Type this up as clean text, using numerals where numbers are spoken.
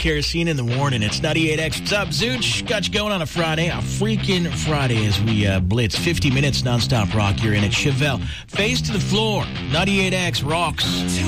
Kerosene in the morning. It's 98X. What's up, Zooch? Got you going on a Friday. A freaking Friday as we blitz 50 minutes nonstop rock. You're in at Chevelle. Face to the floor. 98X rocks.